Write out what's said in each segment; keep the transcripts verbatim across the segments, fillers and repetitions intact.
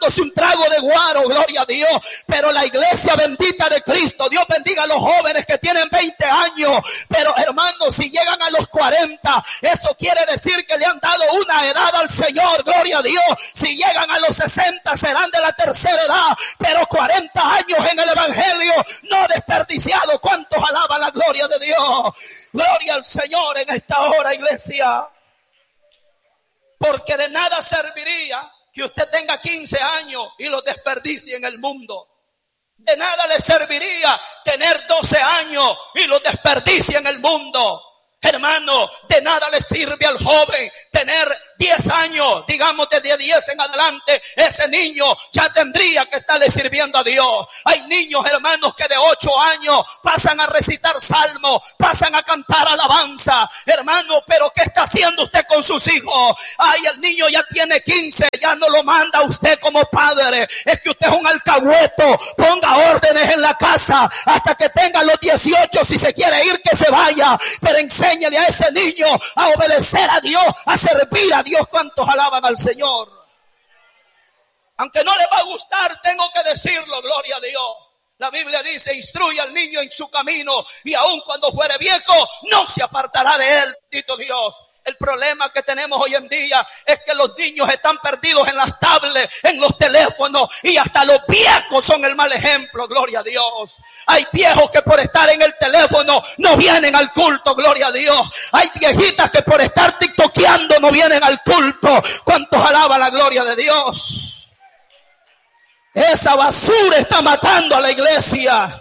tomándose un trago de guaro, gloria a Dios. Pero la iglesia bendita de Cristo, Dios bendiga a los jóvenes que tienen veinte años. Pero hermanos, si llegan a los cuarenta, eso quiere decir que le han dado una edad al Señor, gloria a Dios. Si llegan a los sesenta, serán de la tercera edad. Pero cuarenta años en el evangelio no desperdiciado. ¿Cuántos alaban la gloria de Dios? Gloria al Señor en esta hora, iglesia. Porque de nada serviría que usted tenga quince años y lo desperdicie en el mundo. De nada le serviría tener doce años y lo desperdicie en el mundo. Hermano, de nada le sirve al joven tener diez años, digamos desde diez en adelante, ese niño ya tendría que estarle sirviendo a Dios. Hay niños, hermanos, que de ocho años pasan a recitar salmos, pasan a cantar alabanza. Hermano, pero ¿qué está haciendo usted con sus hijos? Ay, el niño ya tiene quince, ya no lo manda a usted como padre. Es que usted es un alcahueto, ponga órdenes en la casa hasta que tenga los dieciocho. Si se quiere ir, que se vaya, pero enséñale Enséñale a ese niño a obedecer a Dios, a servir a Dios. ¿Cuántos alaban al Señor? Aunque no le va a gustar, tengo que decirlo, gloria a Dios. La Biblia dice, instruye al niño en su camino y aun cuando fuere viejo, no se apartará de él, bendito Dios. El problema que tenemos hoy en día es que los niños están perdidos en las tablets, en los teléfonos, y hasta los viejos son el mal ejemplo, gloria a Dios. Hay viejos que por estar en el teléfono no vienen al culto, gloria a Dios. Hay viejitas que por estar tiktokeando no vienen al culto. ¿Cuántos alaban la gloria de Dios? Esa basura está matando a la iglesia.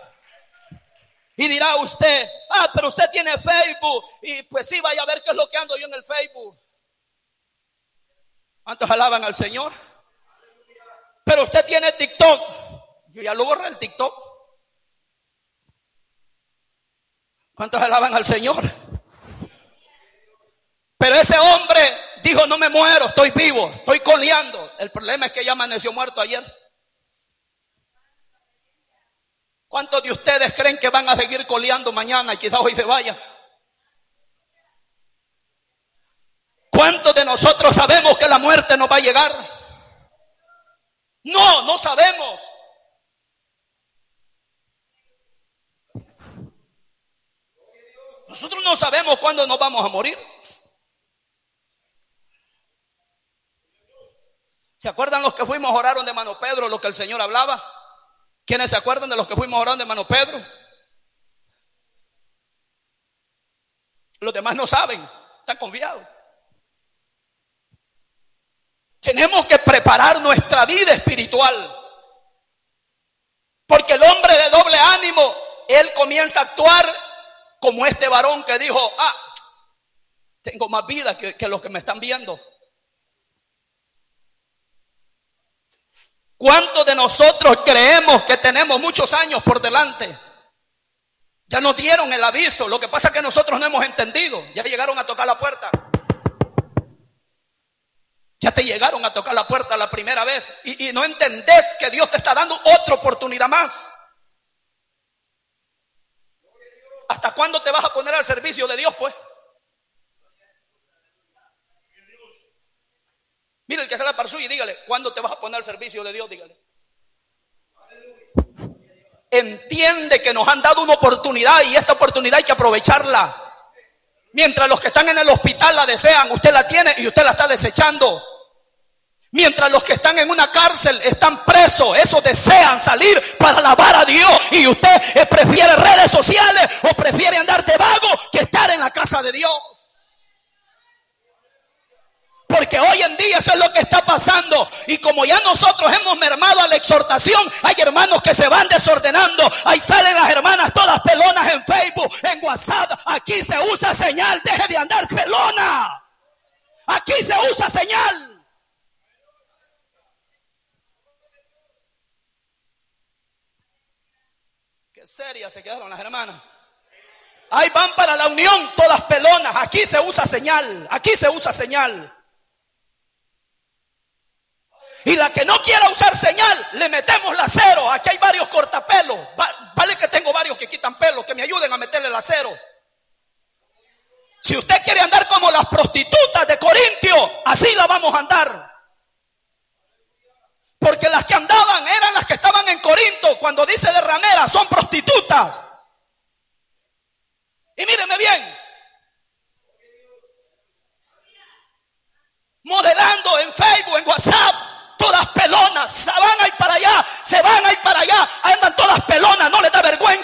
Y dirá usted, ah, pero usted tiene Facebook. Y pues sí, vaya a ver qué es lo que ando yo en el Facebook. ¿Cuántos alaban al Señor? Pero usted tiene TikTok. Yo ya lo borré el TikTok. ¿Cuántos alaban al Señor? Pero ese hombre dijo, no me muero, estoy vivo, estoy coleando. El problema es que ya amaneció muerto ayer. ¿Cuántos de ustedes creen que van a seguir coleando mañana y quizás hoy se vayan? ¿Cuántos de nosotros sabemos que la muerte nos va a llegar? No, no sabemos. Nosotros no sabemos cuándo nos vamos a morir. ¿Se acuerdan los que fuimos a orar donde Mano Pedro, lo que el Señor hablaba? ¿Quiénes se acuerdan de los que fuimos a orar de Mano Pedro? Los demás no saben, están confiados. Tenemos que preparar nuestra vida espiritual. Porque el hombre de doble ánimo, él comienza a actuar como este varón que dijo, ah, tengo más vida que, que los que me están viendo. ¿Cuántos de nosotros creemos que tenemos muchos años por delante? Ya nos dieron el aviso, lo que pasa es que nosotros no hemos entendido. Ya llegaron a tocar la puerta. Ya te llegaron a tocar la puerta la primera vez y, y no entendés que Dios te está dando otra oportunidad más. ¿Hasta cuándo te vas a poner al servicio de Dios, pues? Mira el que está la par suya y dígale, ¿cuándo te vas a poner al servicio de Dios? Dígale. Entiende que nos han dado una oportunidad y esta oportunidad hay que aprovecharla. Mientras los que están en el hospital la desean, usted la tiene y usted la está desechando. Mientras los que están en una cárcel están presos, esos desean salir para alabar a Dios. Y usted eh, prefiere redes sociales o prefiere andar de vago que estar en la casa de Dios. Porque hoy en día eso es lo que está pasando. Y como ya nosotros hemos mermado a la exhortación, hay hermanos que se van desordenando. Ahí salen las hermanas todas pelonas en Facebook, en WhatsApp. Aquí se usa señal, deje de andar pelona. Aquí se usa señal. Qué serias se quedaron las hermanas. Ahí van para la unión todas pelonas. Aquí se usa señal, aquí se usa señal. Y la que no quiera usar señal, le metemos lacero. Aquí hay varios cortapelos. Vale que tengo varios que quitan pelo, que me ayuden a meterle lacero. Si usted quiere andar como las prostitutas de Corintio, así la vamos a andar. Porque las cuando dice de rameras son prostitutas. Y míreme bien, modelando en Facebook, en WhatsApp, todas pelonas, se van a ir para allá, se van a ir para allá, andan todas pelonas, no